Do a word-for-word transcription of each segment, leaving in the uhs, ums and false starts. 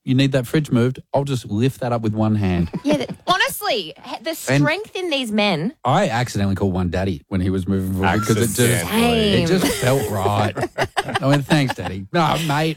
you need that fridge moved, I'll just lift that up with one hand. Yeah, the, honestly, the strength in these men. I accidentally called one Daddy when he was moving forward because it just, Same. it just felt right. I went, thanks, Daddy. No, mate.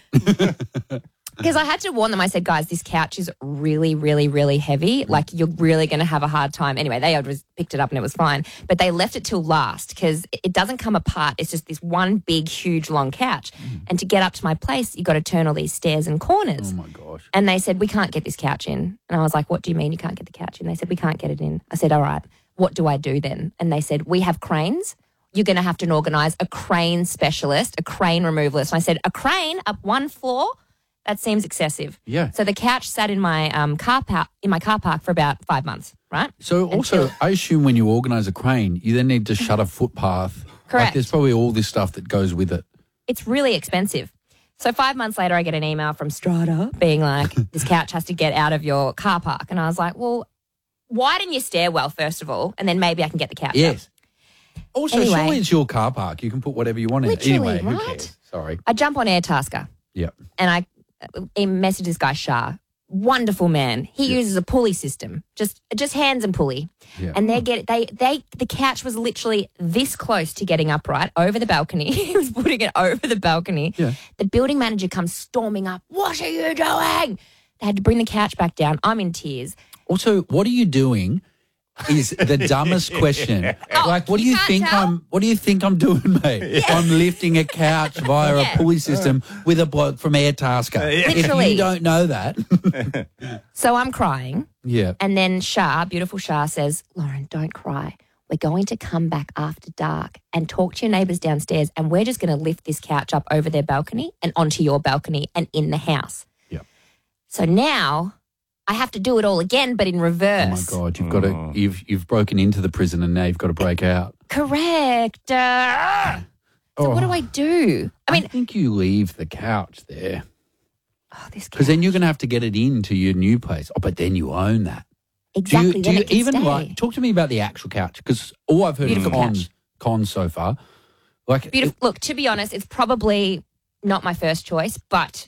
Because I had to warn them. I said, guys, this couch is really, really, really heavy. Like, you're really going to have a hard time. Anyway, they just picked it up and it was fine. But they left it till last because it doesn't come apart. It's just this one big, huge, long couch. Mm. And to get up to my place, you got to turn all these stairs and corners. Oh, my gosh. And they said, we can't get this couch in. And I was like, what do you mean you can't get the couch in? They said, we can't get it in. I said, all right, what do I do then? And they said, we have cranes. You're going to have to organise a crane specialist, a crane removalist. And I said, a crane up one floor? That seems excessive. Yeah. So the couch sat in my um, car park in my car park for about five months, right? So also, Until- I assume when you organise a crane, you then need to shut a footpath. Correct. Like there's probably all this stuff that goes with it. It's really expensive. So five months later, I get an email from Strata being like, this couch has to get out of your car park. And I was like, well, widen your stairwell, first of all, and then maybe I can get the couch Yes. up. Also, Anyway. surely it's your car park. You can put whatever you want in it. Literally, Anyway, who right? cares? Sorry. I jump on Airtasker. Yeah. And I uh, message this guy, Shah. Wonderful man. He Yeah. uses a pulley system, just just hands and pulley. Yeah. And they get they they the couch was literally this close to getting upright over the balcony. He was putting it over the balcony. Yeah. The building manager comes storming up. What are you doing? They had to bring the couch back down. I'm in tears. Also, what are you doing? Is the dumbest question. Oh, like, what do you you can't think tell? I'm? What do you think I'm doing, mate? I'm lifting a couch via Yeah. a pulley system with a bloke from Airtasker. If Literally. you don't know that, So I'm crying. yeah. And then Shah, beautiful Shah, says, Lauren, don't cry. We're going to come back after dark and talk to your neighbours downstairs, and we're just going to lift this couch up over their balcony and onto your balcony and in the house. Yeah. So now I have to do it all again, but in reverse. Oh my God, you've got to you've you've broken into the prison and now you've got to break out. Correct. Uh, so what do I do? I mean, I think you leave the couch there oh, this because couch. then you're going to have to get it into your new place. Oh, but then you own that. Exactly. Do you, do then you it can even stay. like talk to me about the actual couch? Because all I've heard Beautiful of cons couch. cons so far, like Beautiful. Look, to be honest, it's probably not my first choice, but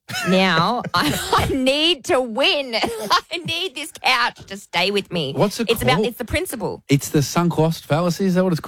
now I, I need to win. I need this couch to stay with me. What's it It's about called? it's the principle. it's the sunk cost fallacy. Is that what it's called?